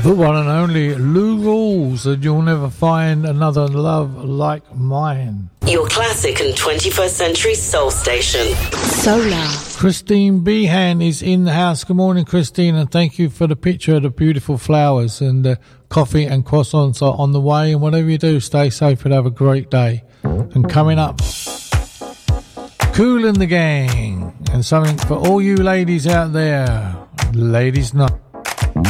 The one and only Lou Rawls, and you'll never find another love like mine. Your classic and 21st century soul station. Solar. Christine Behan is in the house. Good morning, Christine, and thank you for the picture of the beautiful flowers, and coffee and croissants are on the way, and whatever you do, stay safe and have a great day. And coming up, Kool and the Gang, and something for all you ladies out there. Ladies' night.